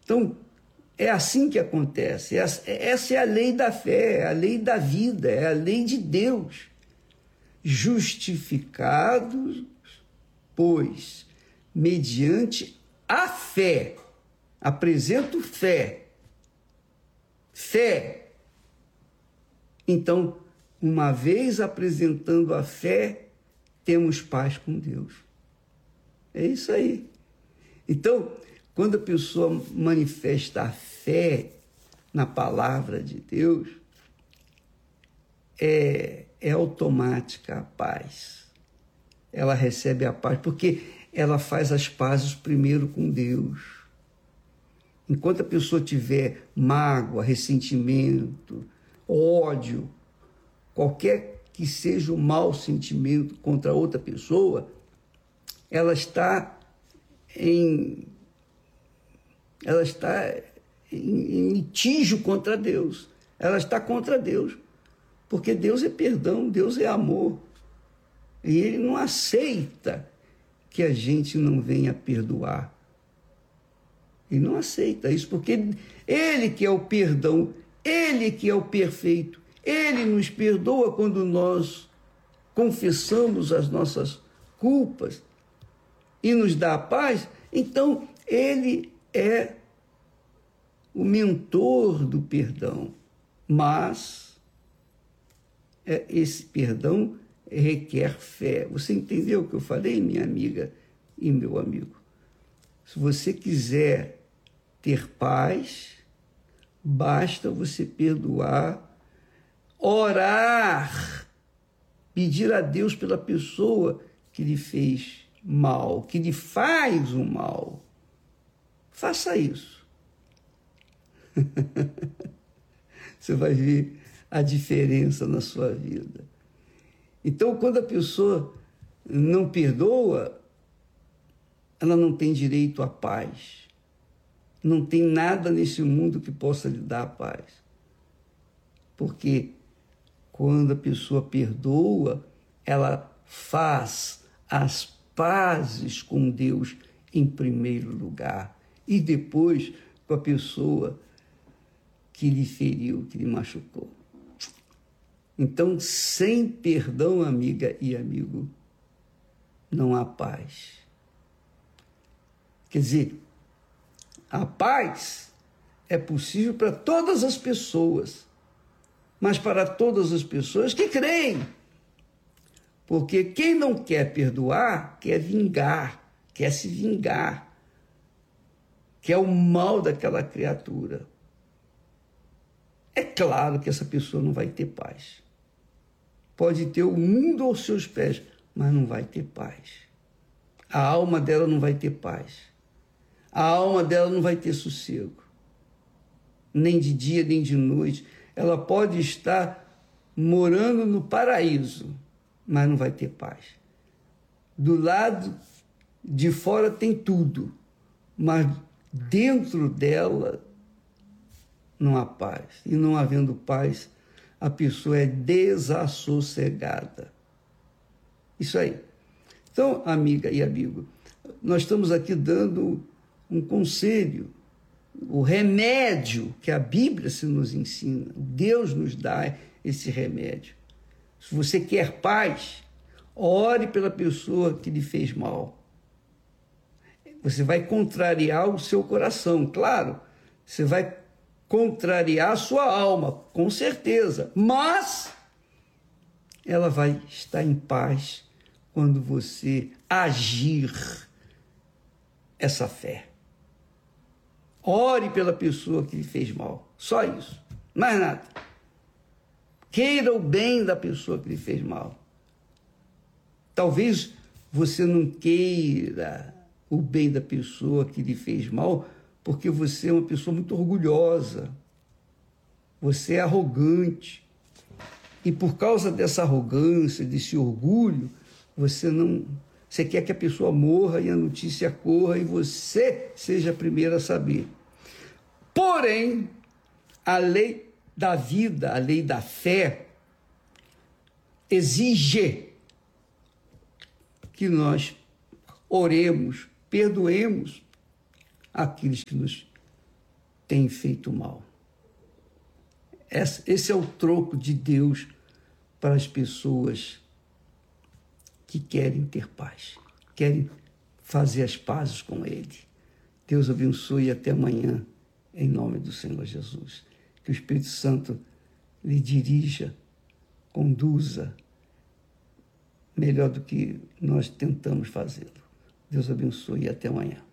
Então, é assim que acontece. Essa é a lei da fé, a lei da vida, é a lei de Deus. Justificados, pois, mediante a fé. Apresento fé. Fé. Então, uma vez apresentando a fé, temos paz com Deus. É isso aí. Então, quando a pessoa manifesta a fé na palavra de Deus, é automática a paz. Ela recebe a paz, porque ela faz as pazes primeiro com Deus. Enquanto a pessoa tiver mágoa, ressentimento, ódio, qualquer que seja o mau sentimento contra outra pessoa, ela está em litígio contra Deus. Ela está contra Deus. Porque Deus é perdão, Deus é amor. E Ele não aceita que a gente não venha perdoar. Ele não aceita isso, porque Ele que é o perdão, Ele que é o perfeito, Ele nos perdoa quando nós confessamos as nossas culpas e nos dá a paz. Então, Ele é o mentor do perdão, mas esse perdão requer fé. Você entendeu o que eu falei, minha amiga e meu amigo? Se você quiser ter paz, basta você perdoar, orar, pedir a Deus pela pessoa que lhe fez mal, que lhe faz o mal. Faça isso. Você vai ver a diferença na sua vida. Então, quando a pessoa não perdoa, ela não tem direito à paz. Não tem nada nesse mundo que possa lhe dar a paz. Porque quando a pessoa perdoa, ela faz as pazes com Deus em primeiro lugar e depois com a pessoa que lhe feriu, que lhe machucou. Então, sem perdão, amiga e amigo, não há paz. Quer dizer, a paz é possível para todas as pessoas, mas para todas as pessoas que creem. Porque quem não quer perdoar, quer vingar, quer se vingar, quer o mal daquela criatura. É claro que essa pessoa não vai ter paz. Pode ter o mundo aos seus pés, mas não vai ter paz. A alma dela não vai ter paz. A alma dela não vai ter sossego. Nem de dia, nem de noite. Ela pode estar morando no paraíso, mas não vai ter paz. Do lado de fora tem tudo, mas dentro dela não há paz. E não havendo paz, a pessoa é desassossegada. Isso aí. Então, amiga e amigo, nós estamos aqui dando um conselho, o remédio que a Bíblia se nos ensina. Deus nos dá esse remédio. Se você quer paz, ore pela pessoa que lhe fez mal. Você vai contrariar o seu coração, claro. Você vai contrariar a sua alma, com certeza. Mas ela vai estar em paz quando você agir essa fé. Ore pela pessoa que lhe fez mal. Só isso. Mais nada. Queira o bem da pessoa que lhe fez mal. Talvez você não queira o bem da pessoa que lhe fez mal porque você é uma pessoa muito orgulhosa. Você é arrogante. E por causa dessa arrogância, desse orgulho, você quer que a pessoa morra e a notícia corra e você seja a primeira a saber. Porém, a lei da vida, a lei da fé, exige que nós oremos, perdoemos aqueles que nos têm feito mal. Esse é o troco de Deus para as pessoas que querem ter paz, querem fazer as pazes com Ele. Deus abençoe e até amanhã, em nome do Senhor Jesus. Que o Espírito Santo lhe dirija, conduza, melhor do que nós tentamos fazê-lo. Deus abençoe e até amanhã.